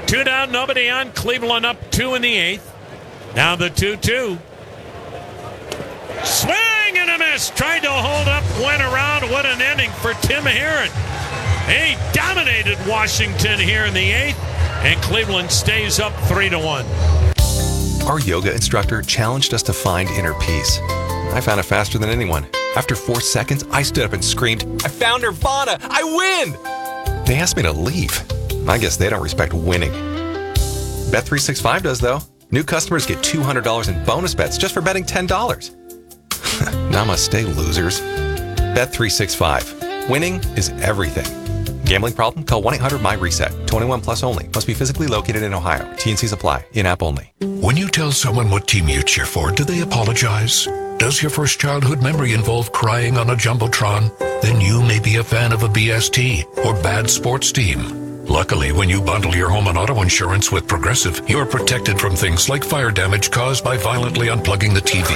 Two down, nobody on. Cleveland up 2 in the 8th. Now the 2-2. Swing and a miss. Tried to hold up, went around. What an inning for Tim Herron. He dominated Washington here in the 8th, and Cleveland stays up 3-1. Our yoga instructor challenged us to find inner peace. I found it faster than anyone. After 4 seconds, I stood up and screamed, "I found Nirvana! I win!" They asked me to leave. I guess they don't respect winning. Bet365 does, though. New customers get $200 in bonus bets just for betting $10. Namaste, losers. Bet365. Winning is everything. Gambling problem? Call 1-800-MY-RESET. 21 plus only. Must be physically located in Ohio. T&Cs apply. In-app only. When you tell someone what team you cheer for, do they apologize? Does your first childhood memory involve crying on a Jumbotron? Then you may be a fan of a BST or bad sports team. Luckily, when you bundle your home and auto insurance with Progressive, you're protected from things like fire damage caused by violently unplugging the TV.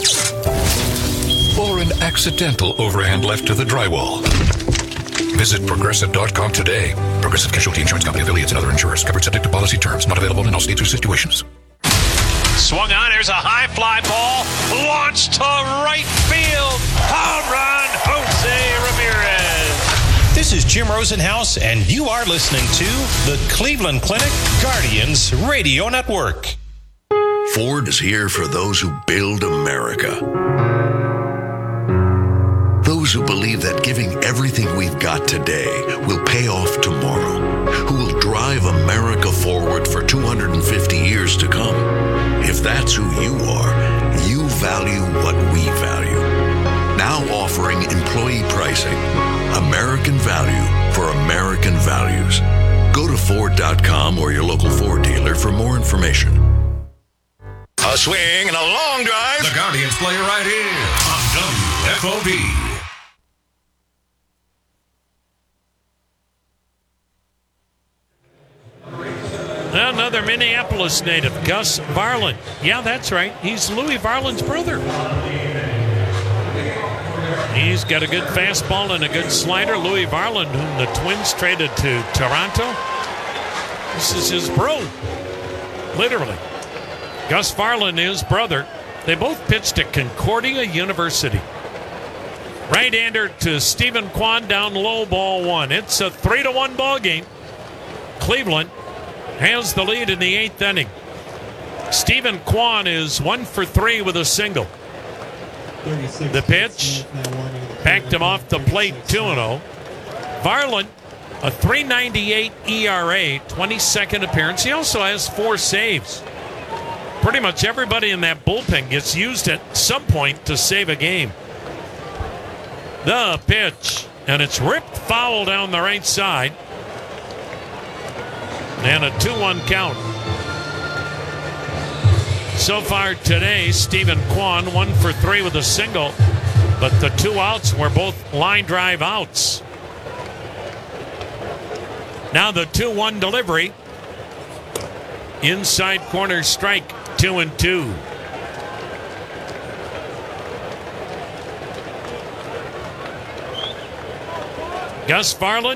Or an accidental overhand left to the drywall. Visit Progressive.com today. Progressive Casualty Insurance Company, affiliates, and other insurers. Covered subject to policy terms. Not available in all states or situations. Swung on. There's a high fly ball. Launched to right field. Home run, Jose Ramirez. This is Jim Rosenhaus, and you are listening to the Cleveland Clinic Guardians Radio Network. Ford is here for those who build America. Those who believe that giving everything we've got today will pay off tomorrow. Who will drive America forward for 250 years to come. If that's who you are, you value what we value. Now offering employee pricing. American value for American values. Go to Ford.com or your local Ford dealer for more information. A swing and a long drive. The Guardians play right here on WFOD. Another Minneapolis native, Gus Varland. Yeah, that's right. He's Louis Varland's brother. He's got a good fastball and a good slider. Louis Varland, whom the Twins traded to Toronto. This is his bro, literally. Gus Varland, his brother. They both pitched at Concordia University. Right-hander to Stephen Kwan, down low, ball 1. It's a 3-1 ball game. Cleveland has the lead in the 8th inning. Stephen Kwan is 1 for 3 with a single. The pitch backed him off the plate, 2-0. Varland, a .398 ERA, 22nd appearance. He also has 4 saves. Pretty much everybody in that bullpen gets used at some point to save a game. The pitch, and it's ripped foul down the right side. And a 2-1 count. So far today, Stephen Kwan 1 for 3 with a single, but the 2 outs were both line drive outs. Now the 2-1 delivery. Inside corner strike, 2-2. Gus Varland,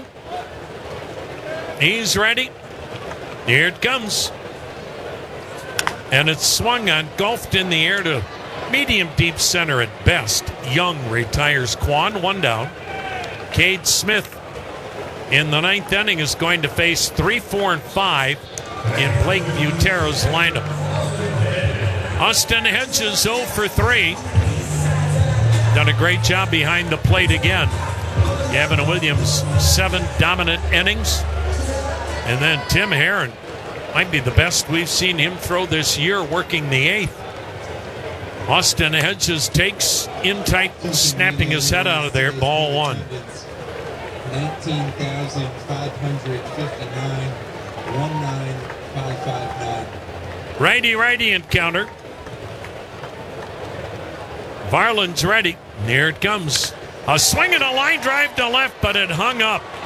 he's ready. Here it comes. And it's swung on, golfed in the air to medium deep center at best. Young retires Kwan, 1 down. Cade Smith in the 9th inning is going to face 3, 4, and 5 in Blake Butero's lineup. Austin Hedges 0 for 3. Done a great job behind the plate again. Gavin Williams, 7 dominant innings. And then Tim Herron might be the best we've seen him throw this year, working the 8th. Austin Hedges takes in tight, snapping his head out of there, ball 1. 19,559, 19559. Righty encounter. Varland's ready. Here it comes. A swing and a line drive to left, but it hung up.